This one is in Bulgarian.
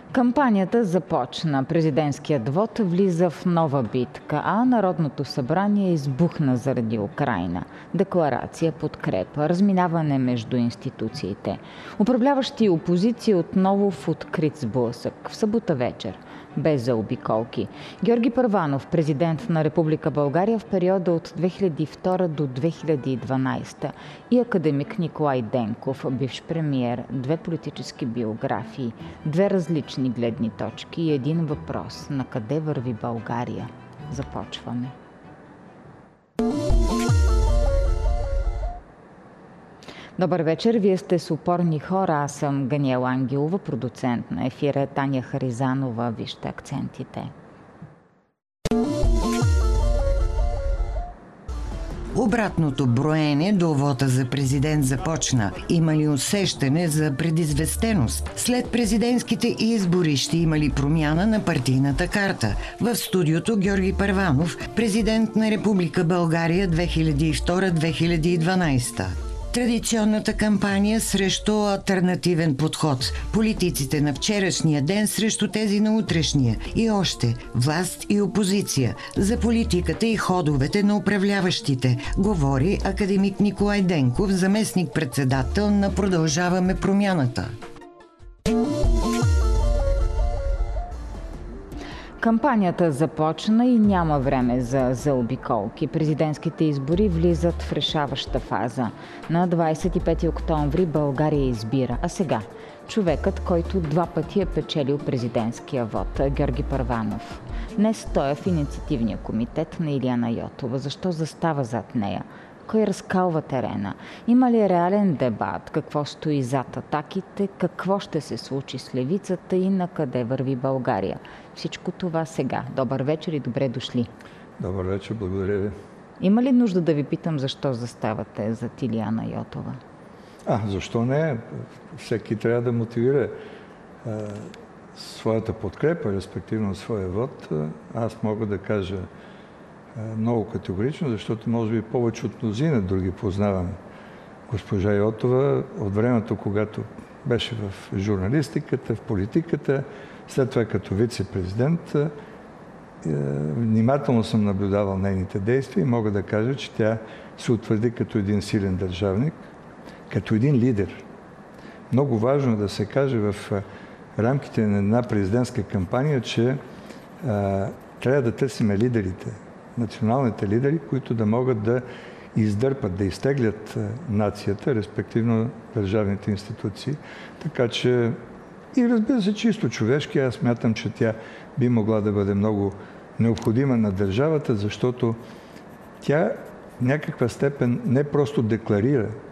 Кампанията започна. Президентският вод влиза в нова битка, а Народното събрание избухна заради Украйна. Декларация, подкрепа, разминаване между институциите. Управляващи и опозиция отново в открит сблъсък. В събота вечер. Без заобиколки. Георги Първанов, президент на Република България в периода от 2002 до 2012 и академик Николай Денков, бивш премиер, две политически биографии, две различни гледни точки и един въпрос – на къде върви България? Започваме. Добър вечер, вие сте с Упорни хора, аз съм Ганиела Ангелова, продуцент на ефира Таня Харизанова. Вижте акцентите. Обратното броене до вота за президент започна. Има ли усещане за предизвестеност? След президентските избори ще има ли промяна на партийната карта? В студиото Георги Първанов, президент на Република България 2002-2012. Традиционната кампания срещу алтернативен подход. Политиците на вчерашния ден срещу тези на утрешния. И още власт и опозиция. За политиката и ходовете на управляващите. Говори академик Николай Денков, заместник-председател на Продължаваме промяната. Кампанията започна и няма време за заобиколки. Президентските избори влизат в решаваща фаза. На 25 октомври България избира. А сега човекът, който два пъти е печелил президентския вод, Георги Първанов. Днес той е в инициативния комитет на Илияна Йотова. Защо застава зад нея? Кой разкалва терена? Има ли реален дебат? Какво стои зад атаките? Какво ще се случи с левицата и на къде върви България? Всичко това сега. Добър вечер и добре дошли. Добър вечер, благодаря ви. Има ли нужда да ви питам защо заставате зад Илияна Йотова? Защо не? Всеки трябва да мотивира своята подкрепа, респективно своя вод. Аз мога да кажа много категорично, защото може би повече от мнозина други познавам госпожа Йотова от времето, когато беше в журналистиката, в политиката, след това като вице-президент. Внимателно съм наблюдавал нейните действия и мога да кажа, че тя се утвърди като един силен държавник, като един лидер. Много важно да се каже в рамките на една президентска кампания, че трябва да търсим лидерите, националните лидери, които да могат да издърпат, да изтеглят нацията, респективно държавните институции. Така че, и разбира се, чисто човешки, аз смятам, че тя би могла да бъде много необходима на държавата, защото тя в някаква степен не просто декларира